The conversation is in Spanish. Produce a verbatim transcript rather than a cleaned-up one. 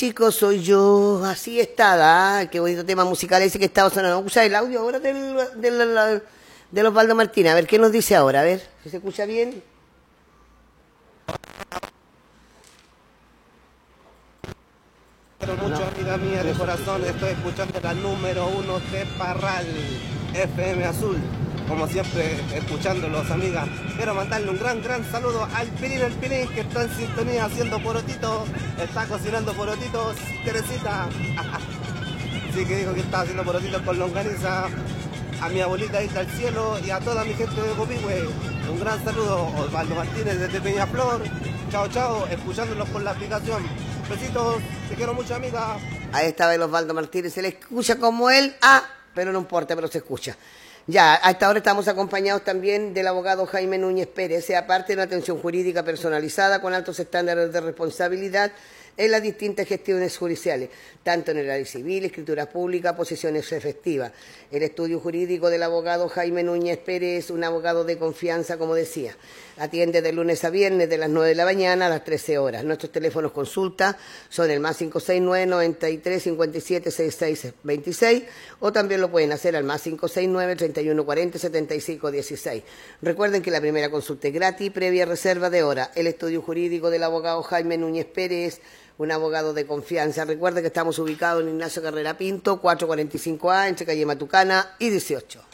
chicos, soy yo, así está, ¿ah? Qué bonito tema musical ese que estaba sonando. ¿Vamos a escuchar el audio ahora del, del, del, del Osvaldo Martínez? A ver, ¿qué nos dice ahora? A ver, si se escucha bien. Pero mucho, amiga mía de corazón, estoy escuchando la número uno de Parral, F M Azul. Como siempre, escuchándolos, amigas. Quiero mandarle un gran, gran saludo al Pilín, el Pilín, que está en sintonía haciendo porotitos. Está cocinando porotitos, Teresita. Sí, que dijo que estaba haciendo porotitos con longaniza. A mi abuelita ahí está al cielo y a toda mi gente de Copihue. Un gran saludo, Osvaldo Martínez desde Peñaflor. Chao, chao, escuchándolos por la aplicación. Besitos, te quiero mucho, amiga. Ahí estaba el Osvaldo Martínez, se le escucha como él, ah, pero no importa, pero se escucha. Ya, a esta hora estamos acompañados también del abogado Jaime Núñez Pérez, aparte de una atención jurídica personalizada con altos estándares de responsabilidad en las distintas gestiones judiciales, tanto en el área civil, escritura pública, posiciones efectivas. El estudio jurídico del abogado Jaime Núñez Pérez es un abogado de confianza, como decía. Atiende de lunes a viernes de las nueve de la mañana a las trece horas. Nuestros teléfonos consulta son el más cinco seis nueve, noventa y tres, cincuenta y siete, sesenta y seis veintiséis o también lo pueden hacer al más cinco seis nueve, treinta y uno cuarenta, setenta y cinco dieciséis. Recuerden que la primera consulta es gratis, previa reserva de hora. El estudio jurídico del abogado Jaime Núñez Pérez, un abogado de confianza. Recuerden que estamos ubicados en Ignacio Carrera Pinto, cuatrocientos cuarenta y cinco A, entre calle Matucana y dieciocho.